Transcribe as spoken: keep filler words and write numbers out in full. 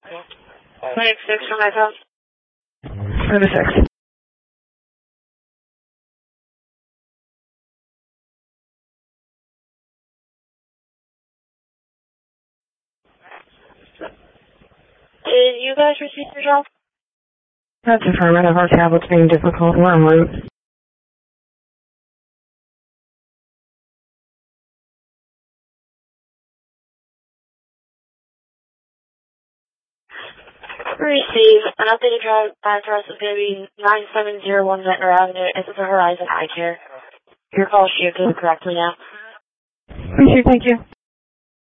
Clinic six for my phone. Clinic six. Did you guys receive your job? That's affirmative. Our tablet's being difficult. We're en route. Receive. An updated drive address is going to be nine seven zero one Ventnor Avenue. This is a Horizon Eye Care. Your call is shared correctly now. Appreciate it. Thank you.